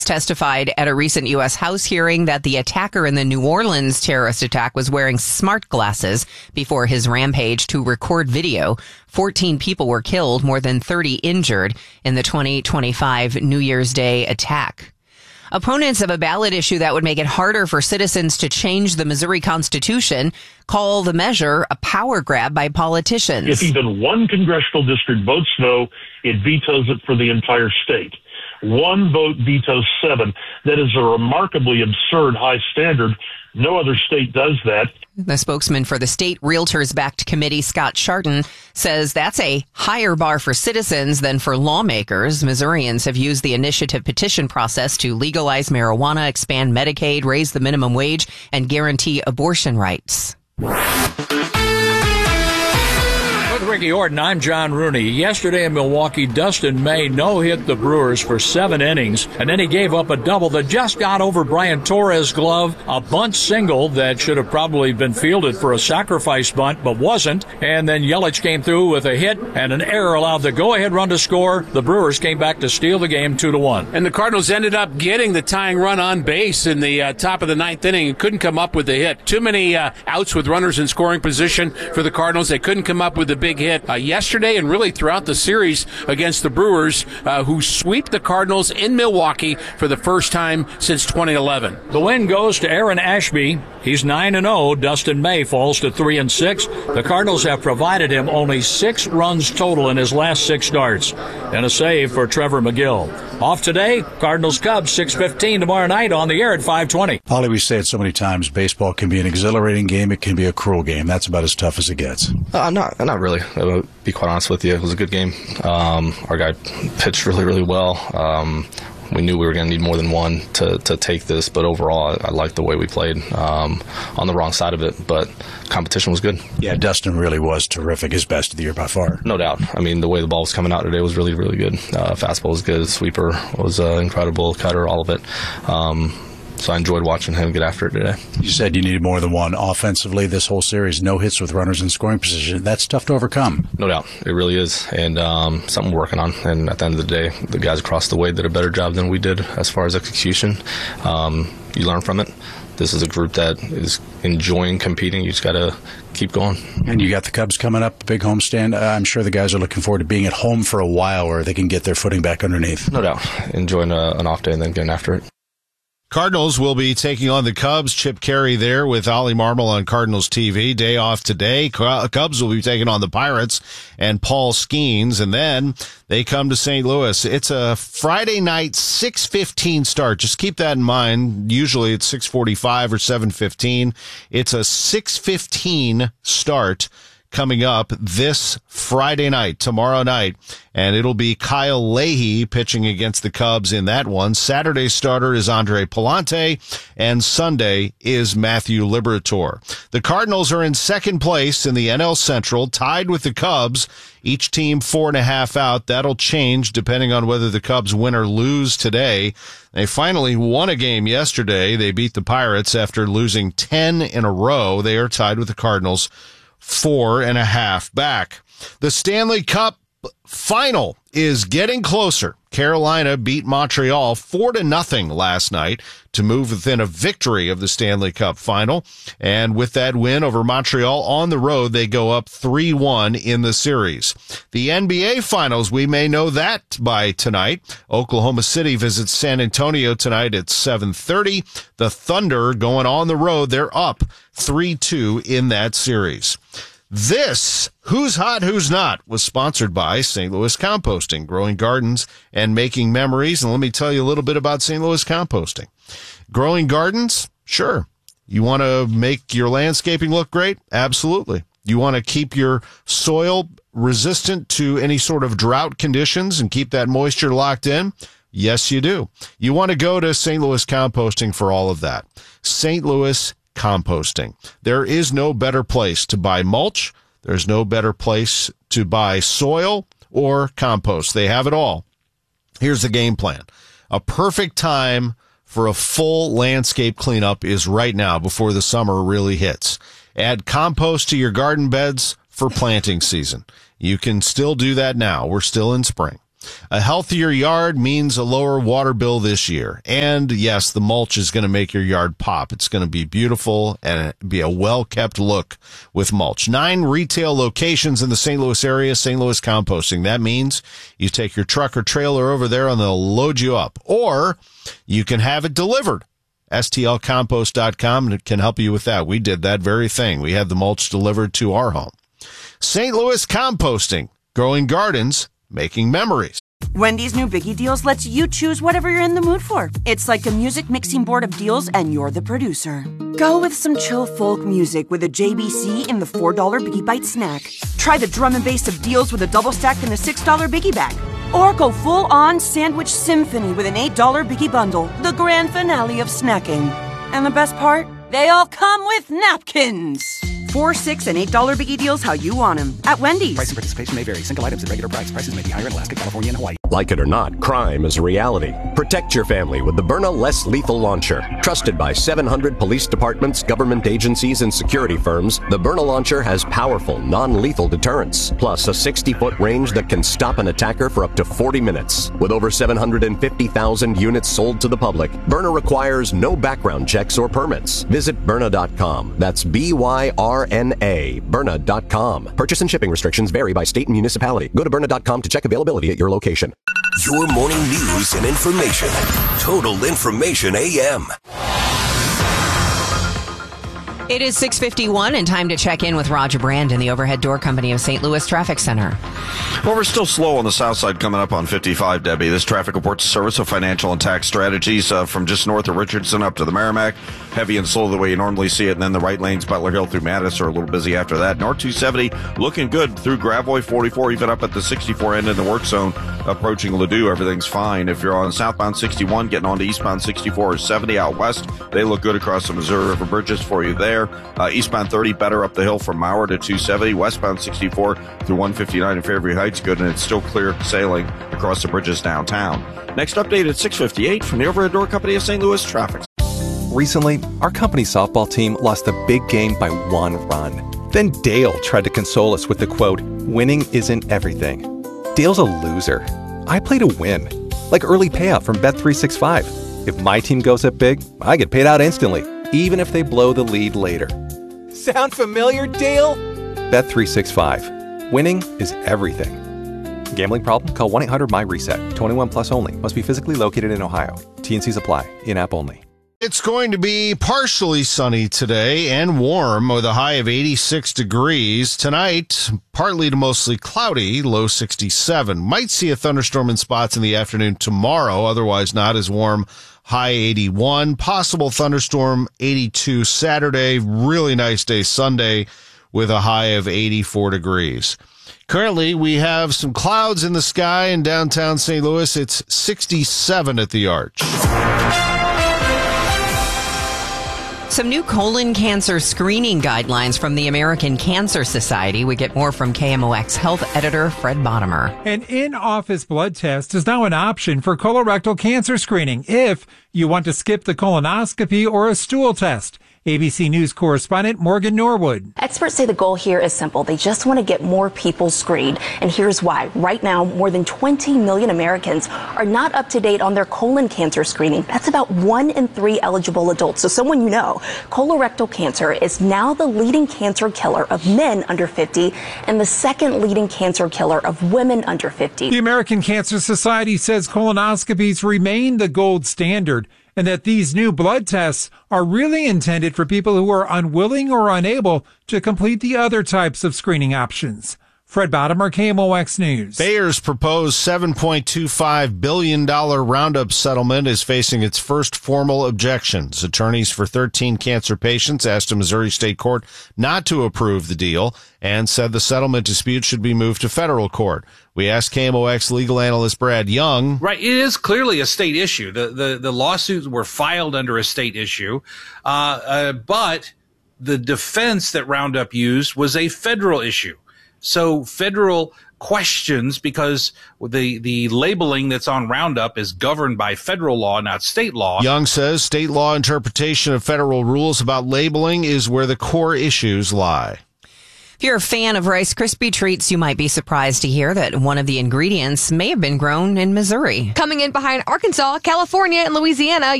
testified at a recent U.S. House hearing that the attacker in the New Orleans terrorist attack was wearing smart glasses before his rampage to record video. 14 people were killed, more than 30 injured in the 2025 New Year's Day attack. Opponents of a ballot issue that would make it harder for citizens to change the Missouri Constitution call the measure a power grab by politicians. If even one congressional district votes no, it vetoes it for the entire state. One vote vetoes 7. That is a remarkably absurd high standard. No other state does that. The spokesman for the state Realtors-backed committee, Scott Sharton, says that's a higher bar for citizens than for lawmakers. Missourians have used the initiative petition process to legalize marijuana, expand Medicaid, raise the minimum wage, and guarantee abortion rights. With Ricky Orton, I'm John Rooney. Yesterday in Milwaukee, Dustin May no-hit the Brewers for 7 innings, and then he gave up a double that just got over Brian Torres' glove, a bunt single that should have probably been fielded for a sacrifice bunt, but wasn't, and then Yelich came through with a hit, and an error allowed the go-ahead run to score. The Brewers came back to steal the game 2-1. And the Cardinals ended up getting the tying run on base in the top of the 9th inning and couldn't come up with a hit. Too many outs with runners in scoring position for the Cardinals. They couldn't come up with a big hit yesterday and really throughout the series against the Brewers, who sweep the Cardinals in Milwaukee for the first time since 2011. The win goes to Aaron Ashby. He's 9-0. Dustin May falls to 3-6. The Cardinals have provided him only 6 runs total in his last 6 starts, and a save for Trevor McGill. Off today, Cardinals-Cubs, 6:15 tomorrow night on the air at 5:20. Polly, we say it so many times, baseball can be an exhilarating game. It can be a cruel game. That's about as tough as it gets. Not really. I'll be quite honest with you. It was a good game. Our guy pitched really, really well. We knew we were going to need more than one to take this, but overall, I liked the way we played on the wrong side of it, but competition was good. Yeah, Dustin really was terrific. His best of the year by far. No doubt. I mean, the way the ball was coming out today was really, really good. Fastball was good. Sweeper was incredible. Cutter, all of it. So I enjoyed watching him get after it today. You said you needed more than one. Offensively, this whole series, no hits with runners in scoring position. That's tough to overcome. No doubt. It really is. And something we're working on. And at the end of the day, the guys across the way did a better job than we did as far as execution. You learn from it. This is a group that is enjoying competing. You just got to keep going. And you got the Cubs coming up, big homestand. I'm sure the guys are looking forward to being at home for a while where they can get their footing back underneath. No doubt. Enjoying an off day and then getting after it. Cardinals will be taking on the Cubs. Chip Carey there with Ollie Marmol on Cardinals TV. Day off today. Cubs will be taking on the Pirates and Paul Skeens. And then they come to St. Louis. It's a Friday night 6:15 start. Just keep that in mind. Usually it's 6:45 or 7:15. It's a 6:15 start coming up this Friday night, tomorrow night, and it'll be Kyle Leahy pitching against the Cubs in that one. Saturday's starter is Andre Palante, and Sunday is Matthew Liberatore. The Cardinals are in second place in the NL Central, tied with the Cubs, each team 4.5 out. That'll change depending on whether the Cubs win or lose today. They finally won a game yesterday. They beat the Pirates after losing 10 in a row. They are tied with the Cardinals, 4.5 back. The Stanley Cup final is getting closer. Carolina beat Montreal 4-0 last night to move within a victory of the Stanley Cup final. And with that win over Montreal on the road, they go up 3-1 in the series. The NBA Finals, we may know that by tonight. Oklahoma City visits San Antonio tonight at 7:30. The Thunder going on the road. They're up 3-2 in that series. This, Who's Hot, Who's Not, was sponsored by St. Louis Composting, growing gardens and making memories. And let me tell you a little bit about St. Louis Composting. Growing gardens? Sure. You want to make your landscaping look great? Absolutely. You want to keep your soil resistant to any sort of drought conditions and keep that moisture locked in? Yes, you do. You want to go to St. Louis Composting for all of that. St. Louis Composting. There is no better place to buy mulch. There's no better place to buy soil or compost. They have it all. Here's the game plan. A perfect time for a full landscape cleanup is right now before the summer really hits. Add compost to your garden beds for planting season. You can still do that now. We're still in spring. A healthier yard means a lower water bill this year. And yes, the mulch is going to make your yard pop. It's going to be beautiful and be a well-kept look with mulch. 9 retail locations in the St. Louis area, St. Louis Composting. That means you take your truck or trailer over there and they'll load you up. Or you can have it delivered. STLcompost.com can help you with that. We did that very thing. We had the mulch delivered to our home. St. Louis Composting. Growing gardens, making memories. Wendy's new Biggie Deals lets you choose whatever you're in the mood for. It's like a music mixing board of deals, and you're the producer. Go with some chill folk music with a JBC in the $4 Biggie Bite snack. Try the drum and bass of deals with a double stack in the $6 Biggie Bag. Or go full-on sandwich symphony with an $8 Biggie Bundle, the grand finale of snacking. And the best part? They all come with napkins. $4, $6, and $8 Biggie Deals how you want them at Wendy's. Price and participation may vary. Single items at regular price. Prices may be higher in Alaska, California, and Hawaii. Like it or not, crime is a reality. Protect your family with the Byrna Less Lethal Launcher. Trusted by 700 police departments, government agencies, and security firms, the Byrna Launcher has powerful, non-lethal deterrence, plus a 60-foot range that can stop an attacker for up to 40 minutes. With over 750,000 units sold to the public, Byrna requires no background checks or permits. Visit Byrna.com. That's BYRNA. Byrna.com. Purchase and shipping restrictions vary by state and municipality. Go to Byrna.com to check availability at your location. Your morning news and information. Total Information AM. It is 6:51 and time to check in with Roger Brand in the Overhead Door Company of St. Louis Traffic Center. Well, we're still slow on the south side coming up on 55, Debbie. This traffic reports service of Financial and Tax Strategies from just north of Richardson up to the Merrimack. Heavy and slow the way you normally see it, and then the right lanes, Butler Hill through Mattis, are a little busy after that. North 270 looking good through Gravois 44, even up at the 64 end in the work zone, approaching Ladue. Everything's fine. If you're on southbound 61, getting on to eastbound 64 or 70 out west, they look good across the Missouri River bridges for you there. Eastbound 30 better up the hill from Mauer to 270. Westbound 64 through 159 in Fairview Heights good, and it's still clear sailing across the bridges downtown. Next update at 6:58 from the Overhead Door Company of St. Louis Traffic. Recently, our company softball team lost a big game by 1 run. Then Dale tried to console us with the quote, "Winning isn't everything." Dale's a loser. I play to win. Like early payout from Bet365. If my team goes up big, I get paid out instantly, even if they blow the lead later. Sound familiar, Dale? Bet365. Winning is everything. Gambling problem? Call 1-800-MY-RESET. 21 plus only. Must be physically located in Ohio. T&Cs apply. In-app only. It's going to be partially sunny today and warm with a high of 86 degrees. Tonight, partly to mostly cloudy, low 67. Might see a thunderstorm in spots in the afternoon tomorrow, otherwise not as warm, high 81. Possible thunderstorm 82 Saturday. Really nice day Sunday with a high of 84 degrees. Currently, we have some clouds in the sky in downtown St. Louis. It's 67 at the Arch. Some new colon cancer screening guidelines from the American Cancer Society. We get more from KMOX health editor Fred Bottomer. An in-office blood test is now an option for colorectal cancer screening if you want to skip the colonoscopy or a stool test. ABC News correspondent Morgan Norwood. Experts say the goal here is simple. They just want to get more people screened. And here's why. Right now, more than 20 million Americans are not up to date on their colon cancer screening. That's about 1 in 3 eligible adults. So someone you know, colorectal cancer is now the leading cancer killer of men under 50 and the second leading cancer killer of women under 50. The American Cancer Society says colonoscopies remain the gold standard, and that these new blood tests are really intended for people who are unwilling or unable to complete the other types of screening options. Fred Bottomer, KMOX News. Bayer's proposed $7.25 billion Roundup settlement is facing its first formal objections. Attorneys for 13 cancer patients asked a Missouri state court not to approve the deal and said the settlement dispute should be moved to federal court. We asked KMOX legal analyst Brad Young. Right. It is clearly a state issue. The lawsuits were filed under a state issue, but the defense that Roundup used was a federal issue. So federal questions, because the labeling that's on Roundup is governed by federal law, not state law. Young says state law interpretation of federal rules about labeling is where the core issues lie. If you're a fan of Rice Krispie treats, you might be surprised to hear that one of the ingredients may have been grown in Missouri. Coming in behind Arkansas, California, and Louisiana,